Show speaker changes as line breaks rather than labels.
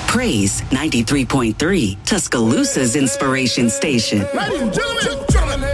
Praise 93.3, Tuscaloosa's inspiration station.
Ladies and gentlemen,